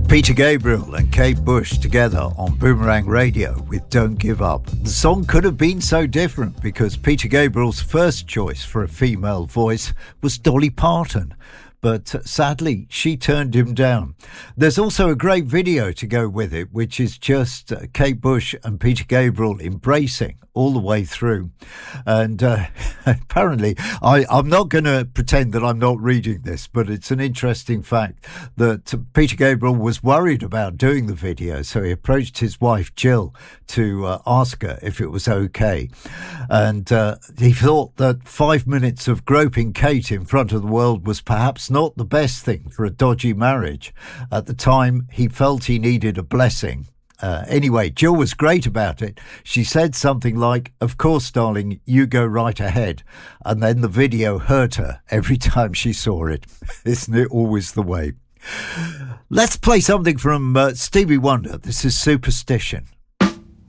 Peter Gabriel and Kate Bush together on Boomerang Radio with Don't Give Up. The song could have been so different because Peter Gabriel's first choice for a female voice was Dolly Parton, but sadly she turned him down. There's also a great video to go with it, which is just Kate Bush and Peter Gabriel embracing all the way through. And apparently, I'm not going to pretend that I'm not reading this, but it's an interesting fact that Peter Gabriel was worried about doing the video, so he approached his wife Jill to ask her if it was okay. And he thought that 5 minutes of groping Kate in front of the world was perhaps not the best thing for a dodgy marriage. At the time, he felt he needed a blessing. Anyway, Jill was great about it. She said something like, "Of course, darling, you go right ahead." And then the video hurt her every time she saw it. Isn't it always the way? Let's play something from Stevie Wonder. This is Superstition.